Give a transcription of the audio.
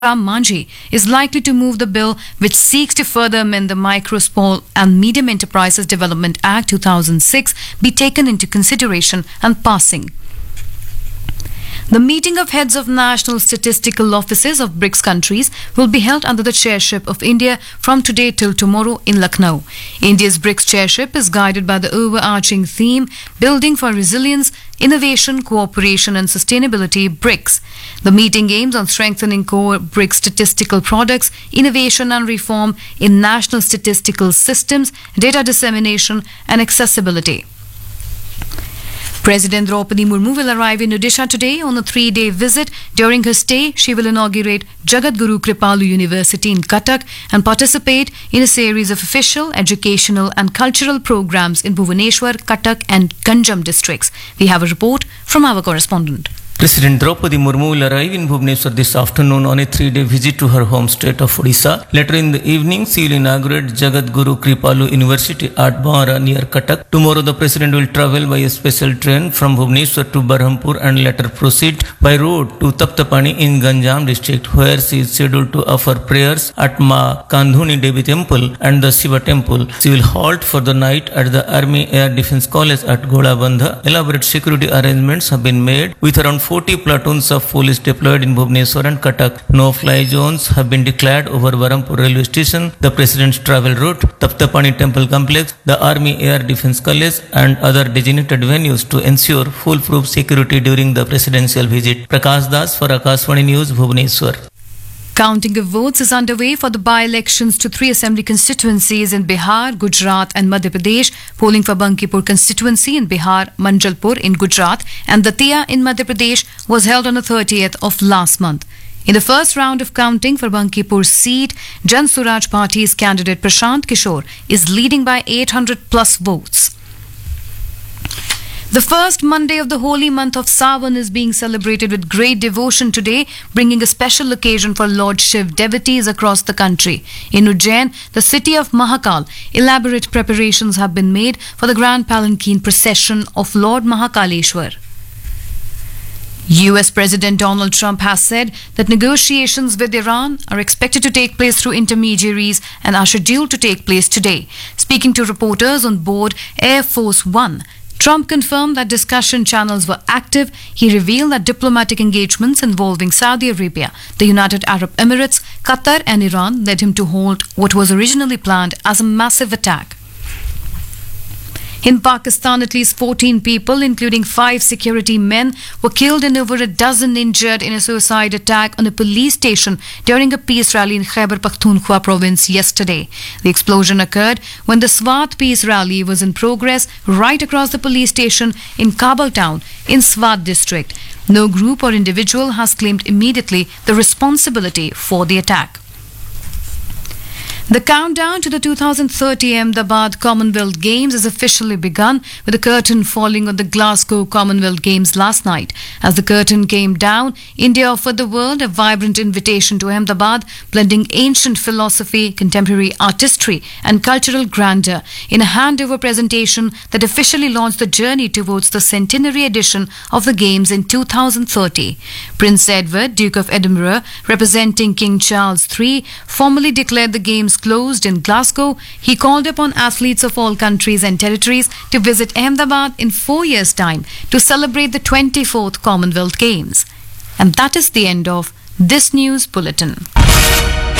Ram Manji is likely to move the bill which seeks to further amend the Micro, Small and Medium Enterprises Development Act 2006 be taken into consideration and passing. The meeting of heads of national statistical offices of BRICS countries will be held under the chairship of India from today till tomorrow in Lucknow. India's BRICS chairship is guided by the overarching theme Building for Resilience, Innovation, Cooperation and Sustainability BRICS. The meeting aims on strengthening core BRICS statistical products, innovation and reform in national statistical systems, data dissemination and accessibility. President Draupadi Murmu will arrive in Odisha today on a 3-day visit. During her stay, she will inaugurate Jagadguru Kripalu University in Cuttack and participate in a series of official, educational and cultural programs in Bhubaneswar, Cuttack and Ganjam districts. We have a report from our correspondent. President Draupadi Murmu will arrive in Bhubaneswar this afternoon on a 3-day visit to her home state of Odisha. Later in the evening, she will inaugurate Jagadguru Kripalu University at Bhara near Cuttack. Tomorrow, the President will travel by a special train from Bhubaneswar to Berhampur and later proceed by road to Taptapani in Ganjam district, where she is scheduled to offer prayers at Ma Kandhuni Devi Temple and the Shiva Temple. She will halt for the night at the Army Air Defence College at Gholabandha. Elaborate security arrangements have been made with around 40 platoons of police deployed in Bhubaneswar and Cuttack. No-fly zones have been declared over Berhampur railway station, the President's travel route, Taptapani Temple Complex, the Army Air Defence College and other designated venues to ensure foolproof security during the presidential visit. Prakash Das for Akashvani News, Bhubaneswar. Counting of votes is underway for the by-elections to 3 assembly constituencies in Bihar, Gujarat and Madhya Pradesh. Polling for Bankipur constituency in Bihar, Manjalpur in Gujarat and Datia in Madhya Pradesh was held on the 30th of last month. In the first round of counting for Bankipur seat, Jan Suraj Party's candidate Prashant Kishore is leading by 800 plus votes. The first Monday of the holy month of Sawan is being celebrated with great devotion today, bringing a special occasion for Lord Shiv devotees across the country. In Ujjain, the city of Mahakal, elaborate preparations have been made for the grand palanquin procession of Lord Mahakaleshwar. US President Donald Trump has said that negotiations with Iran are expected to take place through intermediaries and are scheduled to take place today. Speaking to reporters on board Air Force One, Trump confirmed that discussion channels were active. He revealed that diplomatic engagements involving Saudi Arabia, the United Arab Emirates, Qatar and Iran led him to halt what was originally planned as a massive attack. In Pakistan, at least 14 people, including 5 security men, were killed and over a dozen injured in a suicide attack on a police station during a peace rally in Khyber Pakhtunkhwa province yesterday. The explosion occurred when the Swat peace rally was in progress right across the police station in Kabul town in Swat district. No group or individual has claimed immediately the responsibility for the attack. The countdown to the 2030 Ahmedabad Commonwealth Games has officially begun, with the curtain falling on the Glasgow Commonwealth Games last night. As the curtain came down, India offered the world a vibrant invitation to Ahmedabad, blending ancient philosophy, contemporary artistry and cultural grandeur in a handover presentation that officially launched the journey towards the centenary edition of the Games in 2030. Prince Edward, Duke of Edinburgh, representing King Charles III, formally declared the Games closed in Glasgow. He called upon athletes of all countries and territories to visit Ahmedabad in 4 years' time to celebrate the 24th Commonwealth Games. And that is the end of this news bulletin.